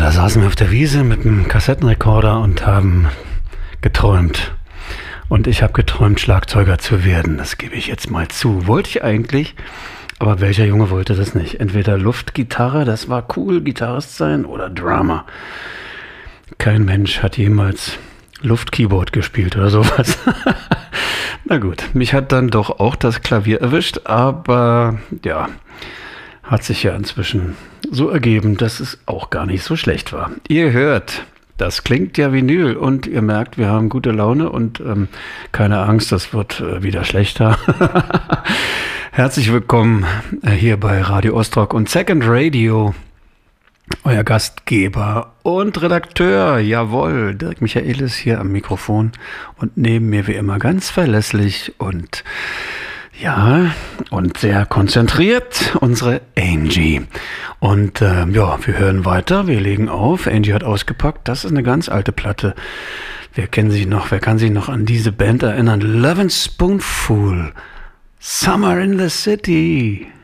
da saßen wir auf der Wiese mit einem Kassettenrekorder und haben geträumt. Und ich habe geträumt, Schlagzeuger zu werden. Das gebe ich jetzt mal zu. Wollte ich eigentlich, aber welcher Junge wollte das nicht? Entweder Luftgitarre, das war cool, Gitarrist sein, oder Drummer. Kein Mensch hat jemals Luftkeyboard gespielt oder sowas. Na gut, mich hat dann doch auch das Klavier erwischt, aber ja, hat sich ja inzwischen so ergeben, dass es auch gar nicht so schlecht war. Ihr hört, das klingt ja Vinyl und ihr merkt, wir haben gute Laune und keine Angst, das wird wieder schlechter. Herzlich willkommen hier bei Radio Ostrock und Second Radio. Euer Gastgeber und Redakteur, jawohl, Dirk Michaelis hier am Mikrofon und neben mir wie immer ganz verlässlich und ja, und sehr konzentriert unsere Angie. Und ja, wir hören weiter, wir legen auf. Angie hat ausgepackt, das ist eine ganz alte Platte. Wer kann sich noch an diese Band erinnern? Lovin' Spoonful, Summer in the City.